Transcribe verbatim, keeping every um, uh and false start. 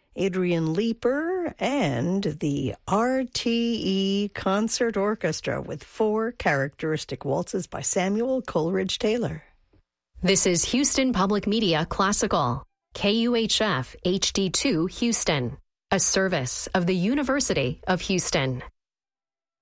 Adrian Leeper, and the R T E Concert Orchestra with four characteristic waltzes by Samuel Coleridge Taylor. This is Houston Public Media Classical, K U H F H D two Houston, a service of the University of Houston.